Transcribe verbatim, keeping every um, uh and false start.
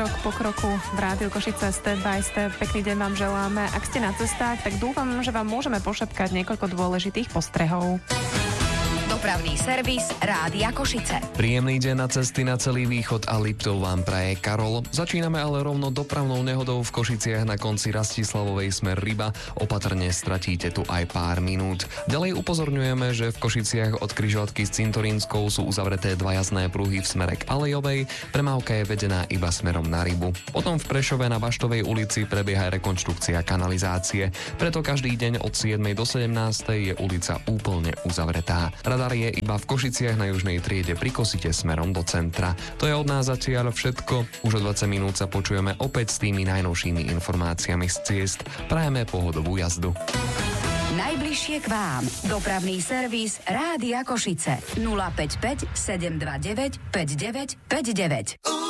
krok po kroku v Rádiu Košice step by step. Pekný deň vám želáme. Ak ste na cestách, tak dúfam, že vám môžeme pošepkať niekoľko dôležitých postrehov. Dopravný servis Rádia Košice. Príjemný deň na cesty na celý východ a Liptov vám praje Karol. Začíname ale rovno dopravnou nehodou v Košiciach na konci Rastislavovej smer Ryba. Opatrne stratíte tu aj pár minút. Ďalej upozorňujeme, že v Košiciach od križovatky s Cintorínskou sú uzavreté dva jazdné pruhy v smere k Alejovej. Premávka je vedená iba smerom na Rybu. Potom v Prešove na Baštovej ulici prebieha rekonštrukcia kanalizácie. Preto každý deň od siedmej do sedemnástej je ulica úplne uzavretá. Radar je iba v Košiciach na južnej triede pri Kosite smerom do centra. To je od nás zatiaľ všetko. Už o dvadsať minút sa počujeme opäť s tými najnovšími informáciami z ciest. Prajeme pohodovú jazdu. Najbližšie k vám. Dopravný servis Rádia Košice. nula päť päť sedem dva deväť päť deväť päť deväť.